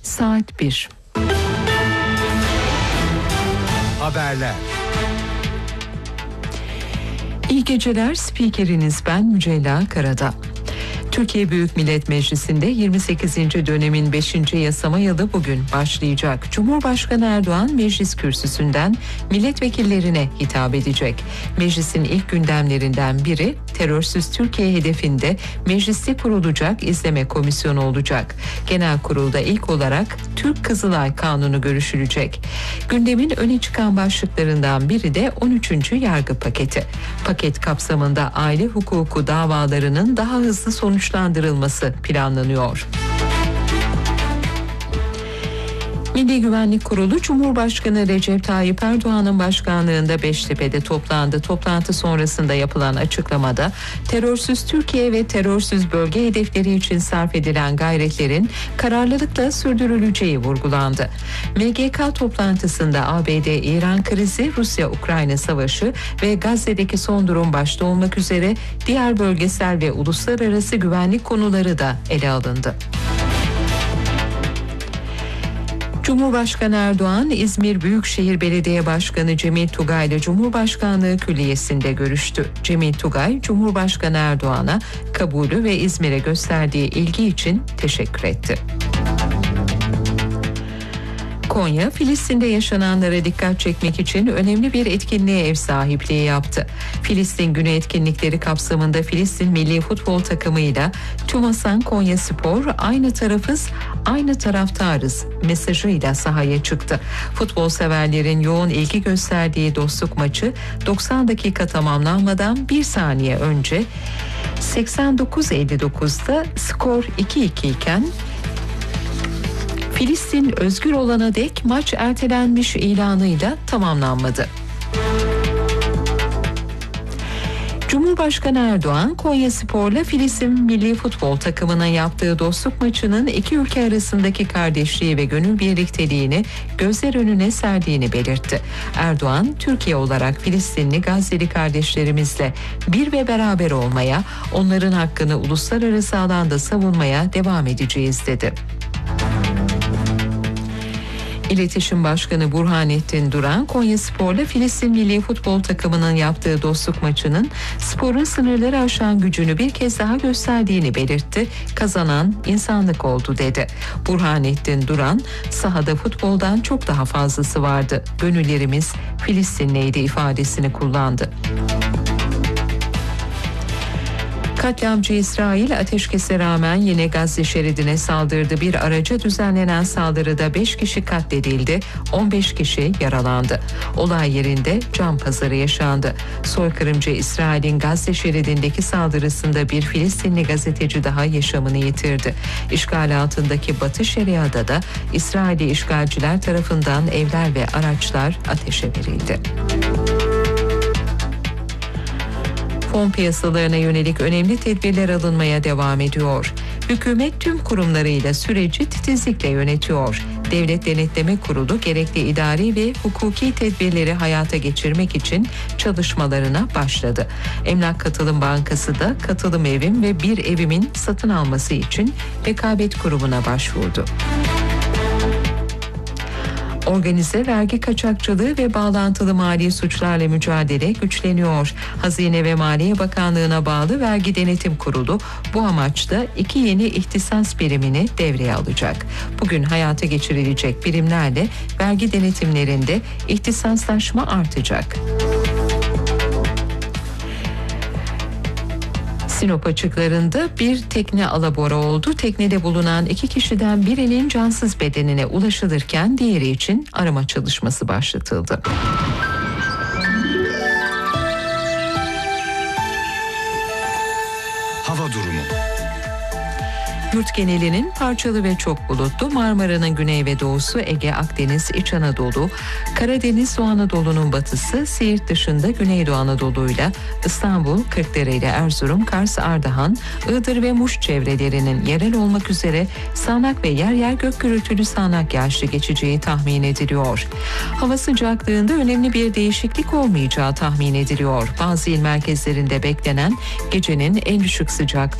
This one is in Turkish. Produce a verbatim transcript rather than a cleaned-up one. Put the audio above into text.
saat bir. Haberler. İyi geceler, spikeriniz ben Mücella Karadağ. Türkiye Büyük Millet Meclisi'nde yirmi sekizinci dönemin beşinci yasama yılı bugün başlayacak. Cumhurbaşkanı Erdoğan meclis kürsüsünden milletvekillerine hitap edecek. Meclisin ilk gündemlerinden biri terörsüz Türkiye hedefinde mecliste kurulacak izleme komisyonu olacak. Genel kurulda ilk olarak Türk Kızılay Kanunu görüşülecek. Gündemin öne çıkan başlıklarından biri de on üçüncü yargı paketi. Paket kapsamında aile hukuku davalarının daha hızlı sonuçlandırılması planlanıyor. Milli Güvenlik Kurulu Cumhurbaşkanı Recep Tayyip Erdoğan'ın başkanlığında Beştepe'de toplandı. Toplantı sonrasında yapılan açıklamada terörsüz Türkiye ve terörsüz bölge hedefleri için sarf edilen gayretlerin kararlılıkla sürdürüleceği vurgulandı. M G K toplantısında A B D-İran krizi, Rusya-Ukrayna savaşı ve Gazze'deki son durum başta olmak üzere diğer bölgesel ve uluslararası güvenlik konuları da ele alındı. Cumhurbaşkanı Erdoğan, İzmir Büyükşehir Belediye Başkanı Cemil Tugay ile Cumhurbaşkanlığı Külliyesi'nde görüştü. Cemil Tugay, Cumhurbaşkanı Erdoğan'a kabulü ve İzmir'e gösterdiği ilgi için teşekkür etti. Konya, Filistin'de yaşananlara dikkat çekmek için önemli bir etkinliğe ev sahipliği yaptı. Filistin Günü etkinlikleri kapsamında Filistin Milli Futbol takımıyla TÜMASAN Konyaspor aynı tarafız, aynı taraftarız mesajıyla sahaya çıktı. Futbol severlerin yoğun ilgi gösterdiği dostluk maçı doksan dakika tamamlanmadan bir saniye önce seksen dokuz elli dokuzda skor iki iki iken Filistin özgür olana dek maç ertelenmiş ilanıyla tamamlanmadı. Cumhurbaşkanı Erdoğan, Konyaspor'la Filistin Milli Futbol takımının yaptığı dostluk maçının iki ülke arasındaki kardeşliği ve gönül birlikteliğini gözler önüne serdiğini belirtti. Erdoğan, Türkiye olarak Filistinli Gazze'li kardeşlerimizle bir ve beraber olmaya, onların hakkını uluslararası alanda savunmaya devam edeceğiz dedi. İletişim Başkanı Burhanettin Duran, Konyaspor'la Filistin Milli Futbol takımının yaptığı dostluk maçının sporun sınırları aşan gücünü bir kez daha gösterdiğini belirtti. Kazanan insanlık oldu dedi. Burhanettin Duran, sahada futboldan çok daha fazlası vardı. Gönüllerimiz Filistinliydi ifadesini kullandı. Katliamcı İsrail ateşkese rağmen yine Gazze şeridine saldırdı. Bir araca düzenlenen saldırıda beş kişi katledildi, on beş kişi yaralandı. Olay yerinde can pazarı yaşandı. Soykırımcı İsrail'in Gazze şeridindeki saldırısında bir Filistinli gazeteci daha yaşamını yitirdi. İşgal altındaki Batı Şeria'da da İsrail'i işgalciler tarafından evler ve araçlar ateşe verildi. Fon piyasalarına yönelik önemli tedbirler alınmaya devam ediyor. Hükümet tüm kurumlarıyla süreci titizlikle yönetiyor. Devlet Denetleme Kurulu gerekli idari ve hukuki tedbirleri hayata geçirmek için çalışmalarına başladı. Emlak Katılım Bankası da katılım evim ve bir evimin satın alması için rekabet kurumuna başvurdu. Organize vergi kaçakçılığı ve bağlantılı mali suçlarla mücadele güçleniyor. Hazine ve Maliye Bakanlığı'na bağlı Vergi Denetim Kurulu bu amaçla iki yeni ihtisas birimini devreye alacak. Bugün hayata geçirilecek birimlerle vergi denetimlerinde ihtisaslaşma artacak. Sinop açıklarında bir tekne alabora oldu. Teknede bulunan iki kişiden birinin cansız bedenine ulaşılırken diğeri için arama çalışması başlatıldı. Hava durumu. Yurt genelinin parçalı ve çok bulutlu, Marmara'nın güney ve doğusu, Ege, Akdeniz, İç Anadolu, Karadeniz, Doğu Anadolu'nun batısı, Siirt dışında Güneydoğu Anadolu'yla İstanbul, Kırklareli ile Erzurum, Kars, Ardahan, Iğdır ve Muş çevrelerinin yerel olmak üzere sağanak ve yer yer gök gürültülü sağanak yağışlı geçeceği tahmin ediliyor. Hava sıcaklığında önemli bir değişiklik olmayacağı tahmin ediliyor. Bazı il merkezlerinde beklenen gecenin en düşük sıcaklığı